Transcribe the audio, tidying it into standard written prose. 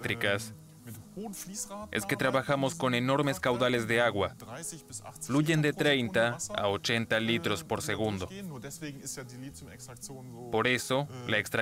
hidroeléctricas es que trabajamos con enormes caudales de agua. Fluyen de 30 a 80 litros por segundo. Por eso, la extracción